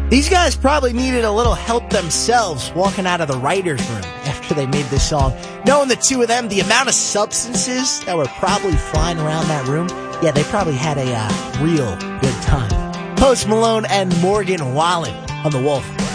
These guys probably needed a little help themselves walking out of the writer's room after they made this song. Knowing the two of them, the amount of substances that were probably flying around that room, yeah, they probably had a real good time. Post Malone and Morgan Wallen on The Wolf.